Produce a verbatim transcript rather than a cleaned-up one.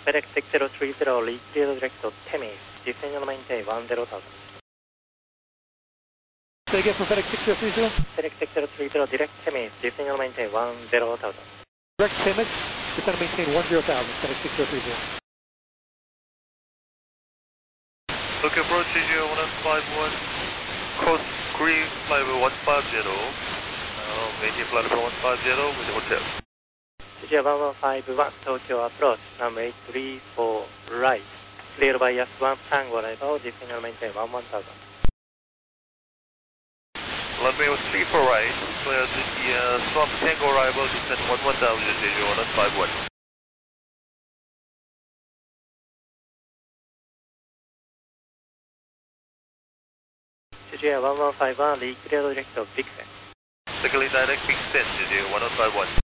FedEx six zero three zero, lead clear direct to Temis, descend and maintain one zero thousand. Say again for FedEx six zero three zero? FedEx six zero three zero, direct Temis, descend and maintain one zero thousand. Direct Temis, descend and maintain one zero thousand, FedEx six zero three zero. Okay, approach C G one five one, course green flight one five zero, uh, maintain flight level one five zero with the hotel. C G one one five one, Tokyo approach, runway three four right, clear by S one Tango arrival, descend and maintain one one thousand. Runway three four right, clear the uh, Swamp Tango arrival, descend one one thousand, C G one five one. C G one one five one, lead clear direct to Vixen. Secondly, direct Vixen, C G one five one.